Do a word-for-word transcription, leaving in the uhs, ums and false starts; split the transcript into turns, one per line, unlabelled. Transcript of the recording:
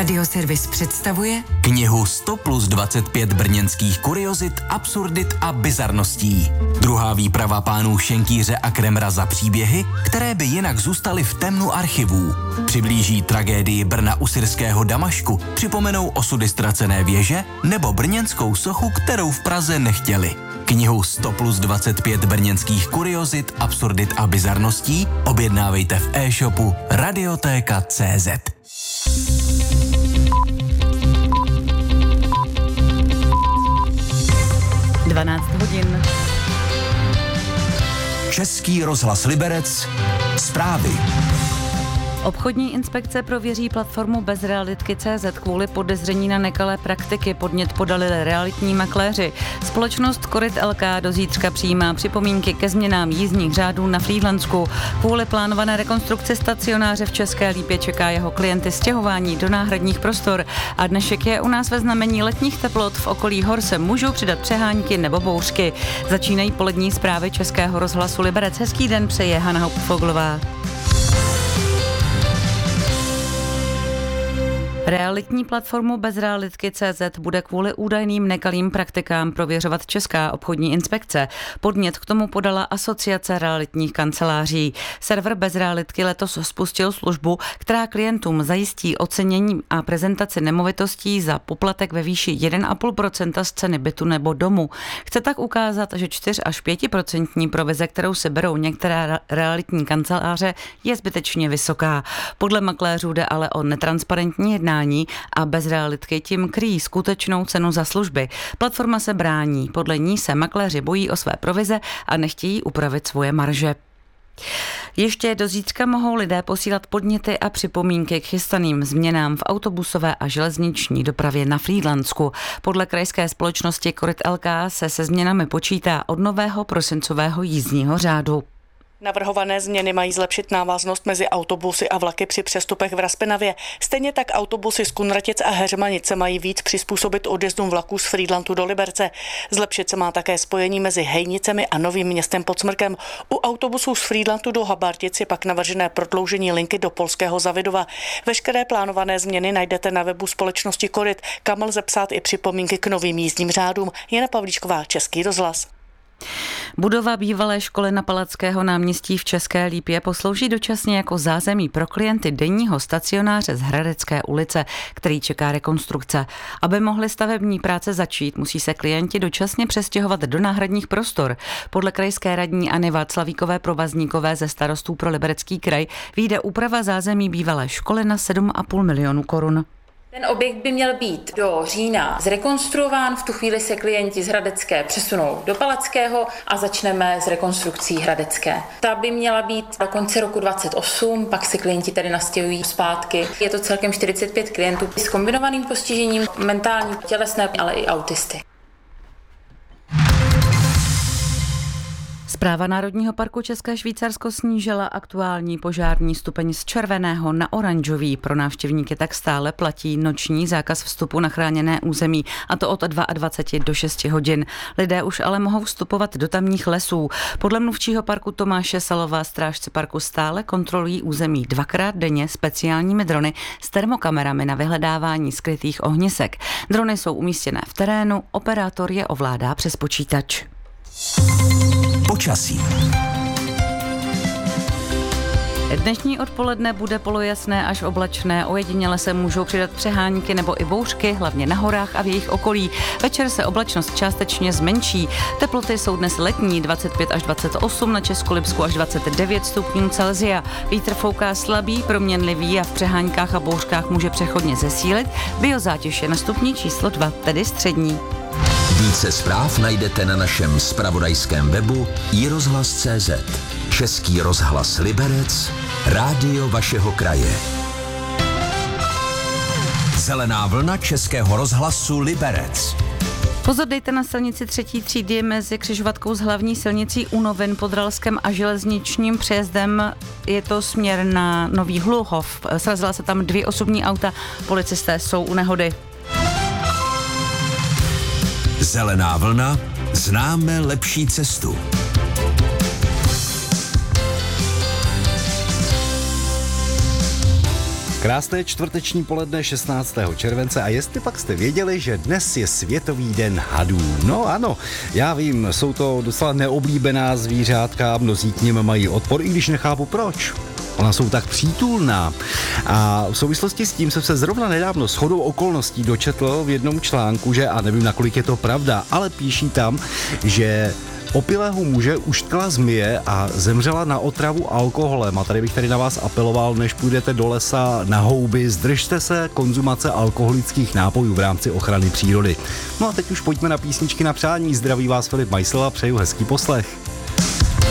Radioservis představuje
knihu sto plus dvacet pět brněnských kuriozit, absurdit a bizarností. Druhá výprava pánů Šenkýře a Kremra za příběhy, které by jinak zůstaly v temnu archivů. Přiblíží tragédii Brna u syrského Damašku, připomenou osudy ztracené věže nebo brněnskou sochu, kterou v Praze nechtěli. Knihu sto plus dvacet pět brněnských kuriozit, absurdit a bizarností objednávejte v e-shopu radiotéka tečka cé zet.
dvanáct hodin.
Český rozhlas Liberec. Zprávy.
Obchodní inspekce prověří platformu bezrealitky tečka cé zet kvůli podezření na nekalé praktiky. Podnět podali realitní makléři. Společnost Koryt el ká do zítřka přijímá připomínky ke změnám jízdních řádů na Frýdlantsku. Kvůli plánované rekonstrukci stacionáře v České Lípě čeká jeho klienty stěhování do náhradních prostor. A dnešek je u nás ve znamení letních teplot. V okolí hor se můžou přidat přehánky nebo bouřky. Začínají polední zprávy Českého rozhlasu Liberec. Hezký den přeje Hana Hauptfoglová. Realitní platformu bezrealitky tečka cé zet bude kvůli údajným nekalým praktikám prověřovat Česká obchodní inspekce. Podnět k tomu podala Asociace realitních kanceláří. Server bezrealitky letos spustil službu, která klientům zajistí ocenění a prezentaci nemovitostí za poplatek ve výši jedna celá pět procenta z ceny bytu nebo domu. Chce tak ukázat, že čtyři až pět procent provize, kterou se berou některé realitní kanceláře, je zbytečně vysoká. Podle makléřů jde ale o netransparentní jednání a bez realitky tím kryjí skutečnou cenu za služby. Platforma se brání, podle ní se makléři bojí o své provize a nechtějí upravit svoje marže. Ještě do zítřka mohou lidé posílat podněty a připomínky k chystaným změnám v autobusové a železniční dopravě na Frýdlantsku. Podle krajské společnosti Koryt el ká se se změnami počítá od nového prosincového jízdního řádu.
Navrhované změny mají zlepšit návaznost mezi autobusy a vlaky při přestupech v Raspenavě. Stejně tak autobusy z Kunratic a Heřmanice mají víc přizpůsobit odjezdům vlaků z Frýdlantu do Liberce. Zlepšit se má také spojení mezi Hejnicemi a Novým Městem pod Smrkem. U autobusů z Frýdlantu do Habartic je pak navržené prodloužení linky do polského Zavidova. Veškeré plánované změny najdete na webu společnosti Koryt, kam lze psát i připomínky k novým jízdním řádům. Jana Pavlíčková, Český rozhlas.
Budova bývalé školy na Palackého náměstí v České Lípě poslouží dočasně jako zázemí pro klienty denního stacionáře z Hradecké ulice, který čeká rekonstrukce. Aby mohly stavební práce začít, musí se klienti dočasně přestěhovat do náhradních prostor. Podle krajské radní Anny Václavíkové Provazníkové ze Starostů pro Liberecký kraj vyjde úprava zázemí bývalé školy na sedm a půl milionu korun.
Ten objekt by měl být do října zrekonstruován, v tu chvíli se klienti z Hradecké přesunou do Palackého a začneme s rekonstrukcí Hradecké. Ta by měla být do konce roku dvacet osm, pak se klienti tady nastěhují zpátky. Je to celkem čtyřicet pět klientů s kombinovaným postižením, mentální, tělesné, ale i autisty.
Správa Národního parku České Švýcarsko snížila aktuální požární stupeň z červeného na oranžový. Pro návštěvníky tak stále platí noční zákaz vstupu na chráněné území, a to od dvacet dva do šesti hodin. Lidé už ale mohou vstupovat do tamních lesů. Podle mluvčího parku Tomáše Salová strážci parku stále kontrolují území dvakrát denně speciálními drony s termokamerami na vyhledávání skrytých ohnisek. Drony jsou umístěné v terénu, operátor je ovládá přes počítač.
Počasí.
Dnešní odpoledne bude polojasné až oblačné, ojediněle se můžou přidat přehánky nebo i bouřky, hlavně na horách a v jejich okolí. Večer se oblačnost částečně zmenší. Teploty jsou dnes letní, dvacet pět až dvacet osm, na Českolipsku až dvacet devět stupňů Celsia. Vítr fouká slabý, proměnlivý a v přeháňkách a bouřkách může přechodně zesílit. Biozátěž je na stupni číslo dva, tedy střední.
Více zpráv najdete na našem zpravodajském webu i rozhlas tečka cé zet. Český rozhlas Liberec, rádio vašeho kraje. Zelená vlna Českého rozhlasu Liberec.
Pozor dejte na silnici třetí třídy mezi křižovatkou s hlavní silnicí u Novin pod Ralskem a železničním přejezdem. Je to směr na Nový Hluhov. Srazila se tam dvě osobní auta, policisté jsou u nehody.
Zelená vlna, známe lepší cestu.
Krásné čtvrteční poledne šestnáctého července a jestli pak jste věděli, že dnes je Světový den hadů. No ano, já vím, jsou to docela neoblíbená zvířátka, mnozí k nim mají odpor, i když nechápu proč. Ona jsou tak přítulná. A v souvislosti s tím jsem se zrovna nedávno shodou okolností dočetl v jednom článku, že, a nevím, nakolik je to pravda, ale píší tam, že opilého muže uštkla zmije a zemřela na otravu alkoholem. A tady bych tady na vás apeloval, než půjdete do lesa na houby, zdržte se konzumace alkoholických nápojů v rámci ochrany přírody. No a teď už pojďme na písničky na přání. Zdraví vás Filip Majsl a přeju hezký poslech.